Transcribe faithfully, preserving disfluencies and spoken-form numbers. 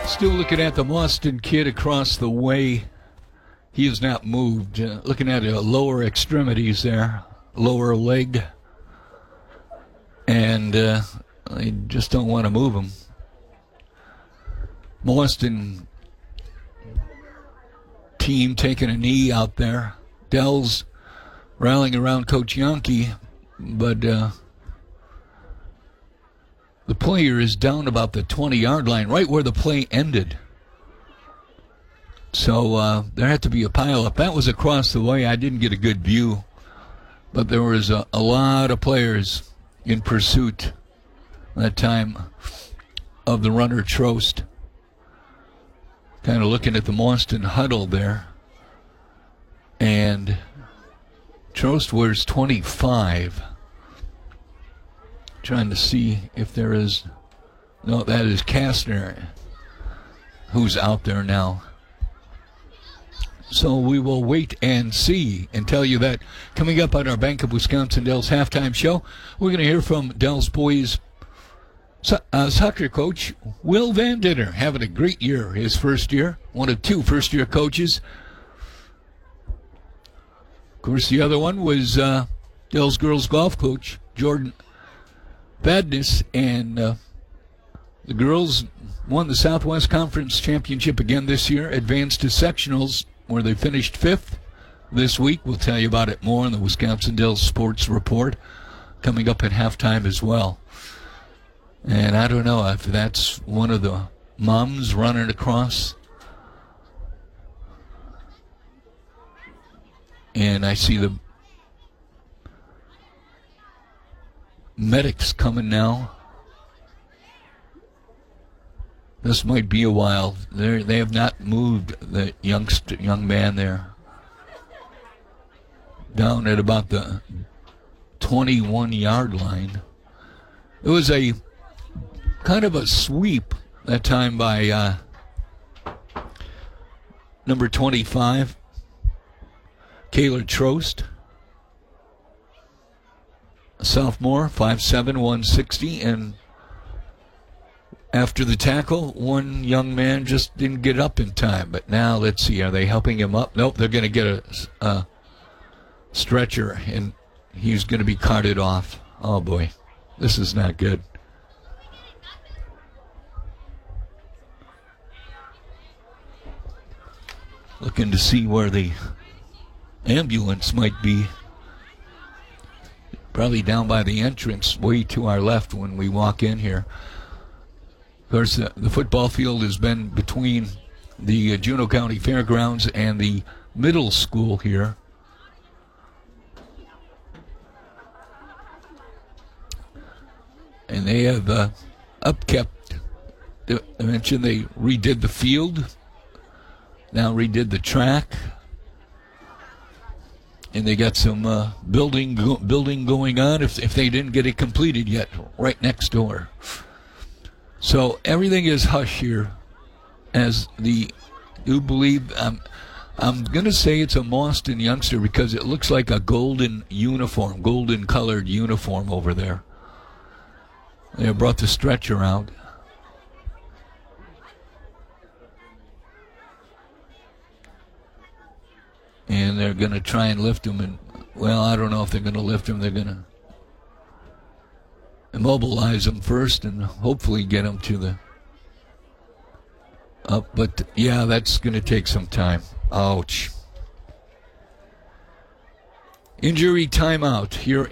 Still looking at the Boston kid across the way. He has not moved. Uh, looking at uh, lower extremities there, lower leg. And uh, I just don't want to move him. Boston team taking a knee out there. Dell's rallying around Coach Yonke, but uh, the player is down about the twenty-yard line, right where the play ended. So uh, there had to be a pileup. That was across the way. I didn't get a good view, but there was a, a lot of players in pursuit that time of the runner Trost. Kind of looking at the Boston huddle there. And Trost wears twenty-five. Trying to see if there is... No, that is Kastner, who's out there now. So we will wait and see and tell you that. Coming up on our Bank of Wisconsin Dells halftime show, we're going to hear from Dells boys so, uh, soccer coach Will Van Dinner, having a great year, his first year, one of two first-year coaches. Of course, the other one was uh, Dells girls golf coach Jordan Badness, and uh, the girls won the Southwest Conference Championship again this year, advanced to sectionals, where they finished fifth this week. We'll tell you about it more in the Wisconsin Dells Sports Report coming up at halftime as well. And I don't know if that's one of the moms running across. And I see the medics coming now. This might be a while. They they have not moved the youngster, young man there. Down at about the twenty-one-yard line. It was a kind of a sweep that time by uh, number twenty-five, Kayla Trost. A sophomore, five seven, one sixty, and after the tackle, one young man just didn't get up in time. But now, let's see, are they helping him up? Nope, they're going to get a, a stretcher, and he's going to be carted off. Oh, boy, this is not good. Looking to see where the ambulance might be. Probably down by the entrance, way to our left when we walk in here. Of course, the, the football field has been between the uh, Juneau County Fairgrounds and the middle school here. And they have uh, upkept. I mentioned they redid the field. Now redid the track. And they got some uh, building go- building going on if if they didn't get it completed yet, right next door. So everything is hush here, as the you believe. Um, I'm going to say it's a Boston youngster because it looks like a golden uniform, golden colored uniform over there. They brought the stretcher out. And they're going to try and lift him. And, well, I don't know if they're going to lift him. They're going to immobilize him first and hopefully get him to the up. But, yeah, that's going to take some time. Ouch. Injury timeout here